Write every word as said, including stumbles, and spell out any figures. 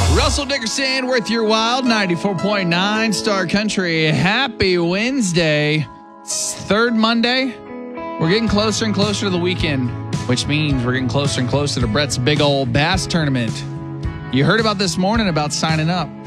Russell Dickerson with your Wild ninety-four point nine Star Country. Happy Wednesday. It's third Monday. We're getting closer and closer to the weekend, which means we're getting closer and closer to Brett's big old bass tournament. You heard about this morning about signing up.